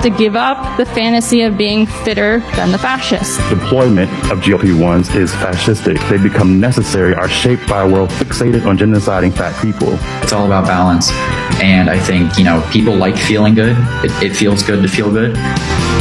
to give up the fantasy of being fitter than the fascists. Deployment of GLP-1s is fascistic. They become necessary, are shaped by a world fixated on genociding fat people. It's all about balance. And I think, people like feeling good. It feels good to feel good.